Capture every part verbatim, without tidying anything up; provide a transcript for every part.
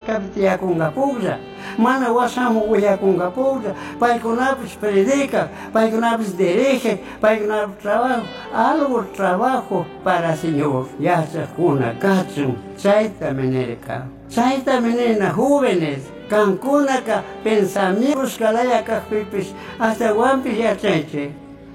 washkapita yakungapulla, mana washamu uyakungapulla, paykunapish predica, paykunapish dirige, paykunapish trabajo, algo trabajo para Señor, yachakuna kachun, chayta menerka, chayta menena jóvenes, Cancunaka pensamientos kalaya kakpipish, hasta guampi yachayche.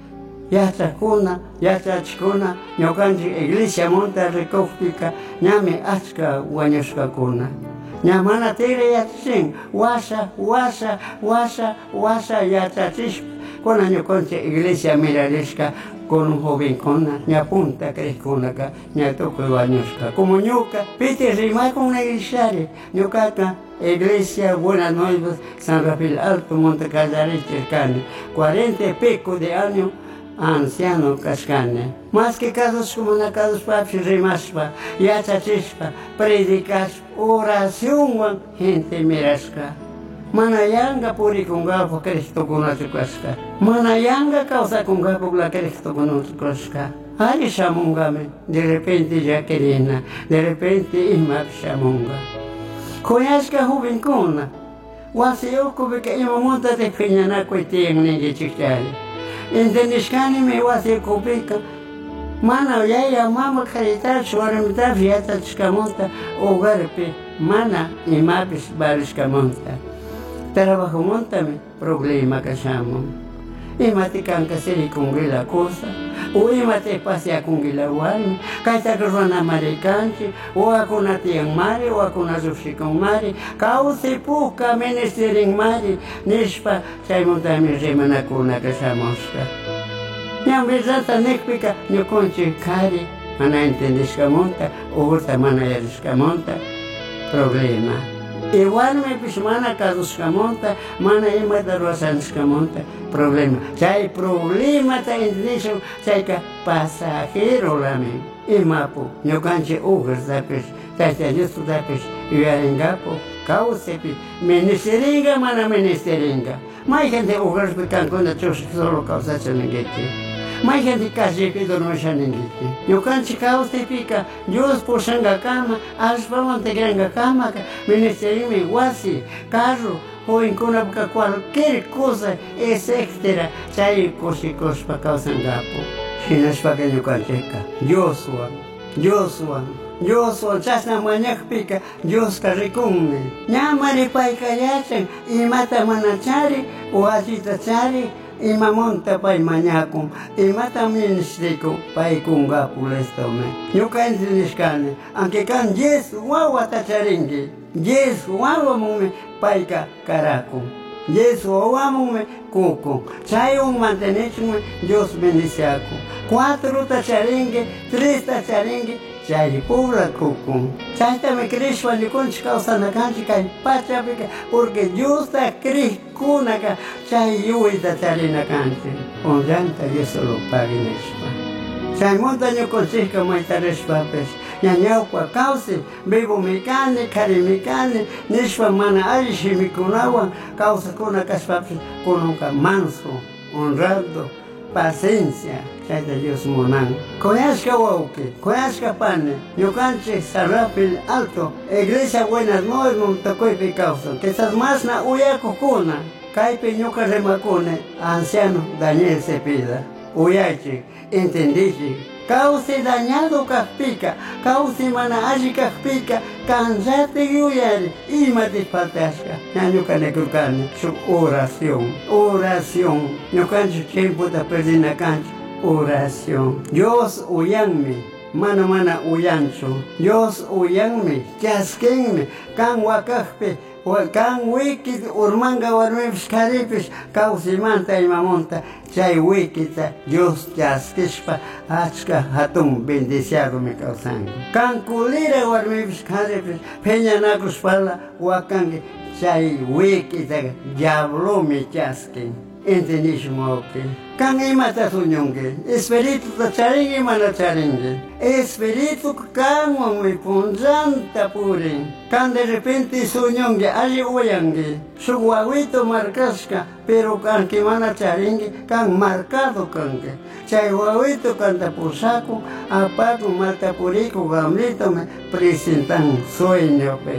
Yachakuna, yachachkuna, ñokanchik iglesia monta recogtica, ñame achka wañushkakuna. Ñamana tigre yachachin, washa, washa, washa, washa yachachishp. Kuna ñokanchik iglesia mirarishka, con un joven con ña punta crescunaka, ña toco wañushka. Como ñuka, pite rima con una iglesia, ñokaka, Iglesia Buenas Nuevas, San Rafael Alto, Monte Callareche, Cane, cuarenta y pico de años, anciano cascane. Más que casos como na casos papi rimaspa, yachachispa, predicas, oración, gente mirasca. Manayanga puri kungapo Cristo kunachukaska. Manayanga causa kungapo la Cristo kunachukaska. Ari shamungame, de repente ya querina, de repente imap shamunga. Conhece a juvencona, o ansiou que ima monta de penhana coiteng ninguém chicale. Entendes que me o ansiou que mana olha mama caritar chora me dá vieta descamonta o garpe mana e mapes bares camonta. Trabalho monta me problema que chamam. E mate canca seri com gila coisa, ou e mate passear com gila uarme, caita corona maricante, ou a cona tiang mare, ou a cona zuxi com mare, cauce puca menester em mare, nespa, sai monta me gema na cona que chamosca. Nham bezata nekpika, nyo conche cari, mana entendes que monta, ou urta mana eres que monta, problema. Igual me pis mana casos que monta, mana ima da rosanes que monta, problema. Chay problema ta indício, chay que pasajero la me. Imapo, nyo canche ugers da pis, chay te justo da pis, yuarengapo, causepi, menesteringa mana menesteringa. Mai gente ugers pican con la chos solo causa chenengete. Mai gente casi pido no chenengete. Nyo canche causepi ka, Dios posanga cama, as vamos te granga cama, menesteringa iguasi, carro, ou em Cunabca qualquer coisa, etcétera. Chay cosicos para causangapo. Chinas para que no canteca. Joshua, Joshua, Joshua, chasna manyak pica, Dios carricumne. Ñamari paika yachan, y mata manachari, o asita chari, y mamonta pai mañacum, y mata ministrico, pai kungapu lestome. Yo canti niscane, aunque can yes, guagua tacharingi. Yes, guagua mume, paika caraco. Yes, guagua mume, cuco. Chay un mantenechme, Dios bendiciaco. Cuatro tacharingue, tres tacharingue, chay pura cuco. Chay también crispa de conch causa na canchi cay pachapica, porque Dios ta cris cunaca, chay yui tacharina canchi. On llanta Dios lo pague nespa. Chay montaño consisca maitares papes. Ñañaupa cauce, bebo mecane, cari mecane, nespa mana aishi mikunawa, causa kuna caspapes, kununca manso, honrado, paciencia, chay de Dios monan. Coyasca wauke, coyasca pane, ñocanche Sarrapil Alto, Iglesia Buenas Nuevas, Montacoipe causa, que estás más na uyaco cuna, caipe ñoca remacune, anciano Daniel Cepeda, uyache, entendiste. Cauce dañado caspica, cauce mana agi caspica, cansate yuyari, y mate patasca. Ñañuca necrucane, su oración, oración. Ñocancho tiempo ta perdina cancho, oración. Dios uyanme, mana mana uyancho. Dios uyanme, chasquenme, can wakajpe, can wikit urmanga warmepis caripis, cauce manta y mamonta. Chay wikita, Dios chasquispa, achka hatum bendiciado me causando. Canculira warmepis caripis, peñanacus pala, wakange, chay wikita, diablo me chasquen. Entendismo que can imata sunyonge, espíritu ta charinge mana charinge, espíritu can me punzanta purin, can de repente sunyonge, ali oyange, su guaguito marcasca, pero can que mana charinge, can marcado canque, chay guaguito canta por saco, apago mata purico, gamlito me presentan sueño pe.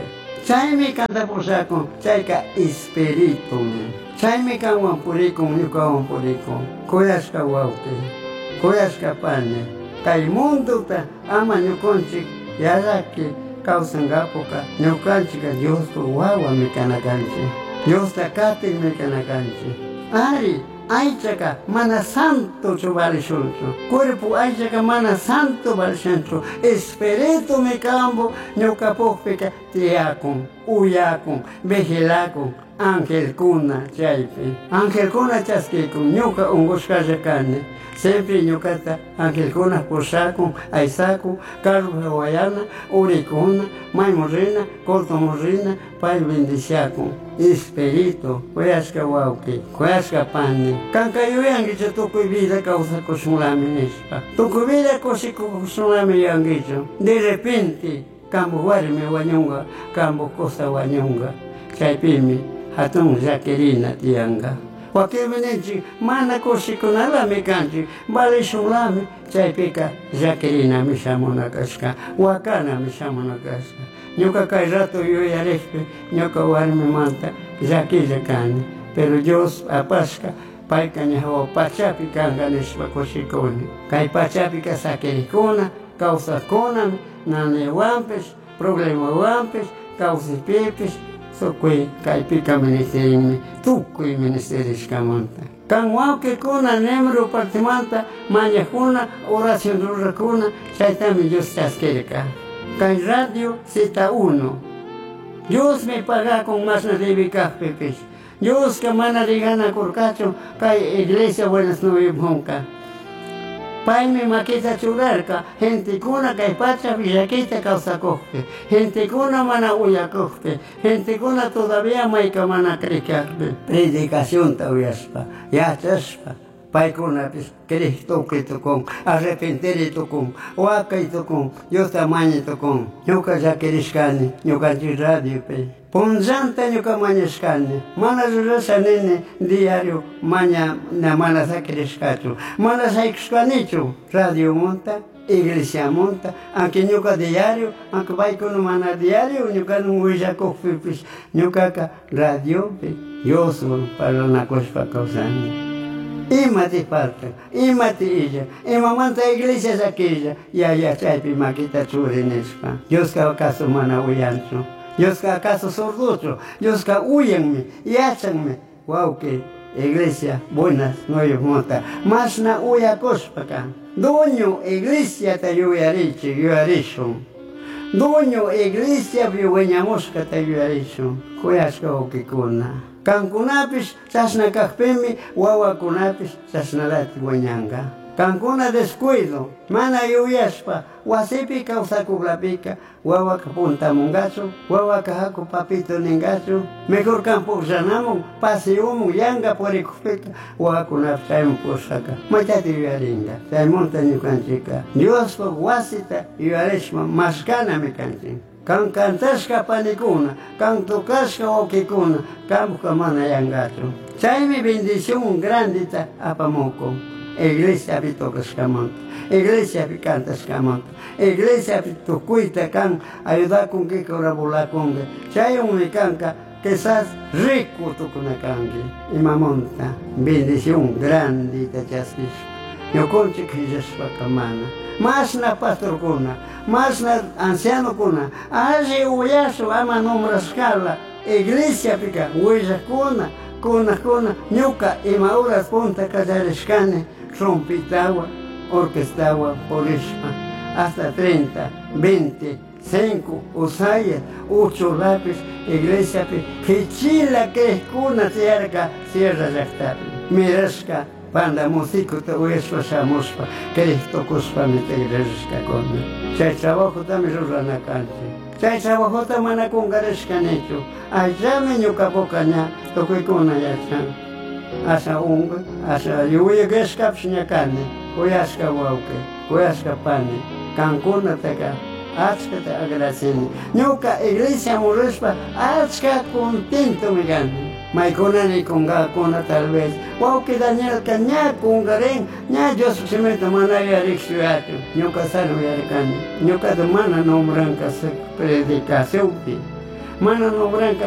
Chaymi cantapusakun, chayka espiritu. Chaymi kanwan purikun, ñukawan purikun. Kuyashka wawki, kuyashka pani. Kay munduta ama ñukunchik yaraki kawsangapuka, ñukanchika Diospa wawami kanakanchik. Diosta katinmi kanakanchik. Ari, aychaka mana santo chubarishunchu. Cuerpo aychaka mana santo barishanchu. Espiritu mi cambo ñukapukpika tiakun, uyakun, vigilakun, ángel kuna chaypi. Ángel kuna chaskikun, ñuka ungushkalla kani. Siempre ñukata ángel kuna pusakun, aysakun, carlos hawaiana, urikuna, maymurrina, cortomurrina, pay bendiciakun. Espiritu, kuyashka wauki, kuyashka pani. Kanka yuyangicho tukuy vida causa kushunlami nispa. Tukuy vida kushunlami yangicho. De repente, kambu warmi wañunga, kambu cosa wañunga. Chaypimi, hatun Jacquelina tianga. Wakimininchi, mana kushikunalami kanchi, vale shunlami, chaypika Jacquelina mi shamunakashka, wakana mi shamunakashka. Ñuka kay rato yuyarishpi, ñuka warmi manta, llakilla kani. Pero Dios apashka, payka ñahawa pachapi kanga nishpa kushikuni. Kay pachapi kasakirikuna, kawsakunami, naniwanpish, problemawanpish, kawsipipis, sokuy kaypika ministerinmi, tukuy ministerishkamanta. Kan wawkikuna nemru partimanta, mañakuna, oración rurakuna, chaytami Dios chaskirika. Kay radio Z uno. Dios me paga con más nadibikaj pipis. Dios que mana rigana kurkacho, kay iglesia buenas nueve monka. Pay mi maquita churarka, gente kuna kay pacha villaquita causa cospe, gente kuna mana uya cospe, gente kuna todavía maika mana krikakpe. Predicación tauyaspa, yachaspa. Paikuna pis Cristo tukun, arrepentiri tukun, wakay tukun, yo tamaño tukun, ñuka llakirishkani, ñuka radio pe. Punzanta ñuka mañashkani, mana rurasanini diario maña na mana sakirishkachu, mana saikushkanichu, radio monta, iglesia monta, aunque ñuka diario, aunque paikuna mana diario, ñuka nunguillakufipis, ñuka ka radio pe, yo soy para una cosa causani. Imati falta, imati illa, imamanta iglesia es aquella, y allá chaypi maquita churinespa. Dios que acaso mana uyancho, Dios que acaso sorducho, Dios que huyenme, yachanme, wow que iglesia buenas no hay monta, más na uya cospaka. Doño iglesia te yuyarichi, yuyaricho. Doño iglesia viueñamosca te yuyaricho, kuyashka okikuna. Kankunapis sasna kakpimi, wawakunapis sasnalati wañanga. Kankuna descuido, mana yuyaspa, wasipi kawsakuglapika, wawaka punta mungacho, wawaka haku papito ningacho, mejor campo sanamu, pasi umu, yanga porikupika, wawakunapis ayun pusaka. Machati yuyaringa, say monta ñukanchika. Dios po wasita yuyarishma, maskana mi kanchika. Kan kantashka panikuna, kan tokashka okikuna, kampuka mana yangacho. Chaymi bendición grandita apamoko. Iglesia pi tokashkamanta, iglesia pi kantashkamanta, iglesia pi tukuita kan ayuda con que corabula con chay un kanka quizás rico tukuna kangi. Imamonta, bendición grandita chaskis. Yo conche que ya kamana. Más na pastor kuna, más na anciano kuna, aje uyaso ama nombra escala, iglesia pica, huella kuna, kuna kuna, ñuka y maura punta callarishkane, trompitawa, orquestawa, polisma, hasta treinta, veinte, cinco, usaya, ocho lápiz, iglesia pi, pichila que kuna tierra, sierra yaktapi, mirasca, panda músico te voy a esforzarmospa, Cristo cuspa me te iglesia con. Chay trabajo también rurana canche. Chay trabajo tamana con garesca necho. Allá me ñuka pocaña, toque con ayachan. Asa unga, asa yuya geskap shnyakane, koyaska wauke, koyaska pane, kankuna teka, achka te agradeceni. Ñuka iglesia morespa, achka contento me gane. Maikona ni konga kona tal vez. Wow que Daniel ka nya kongaren, nya Dios se me mana ya rixiato. Ñuka sano ya kan. Ñuka de mana nombran ka se predicación pi. mana nombranka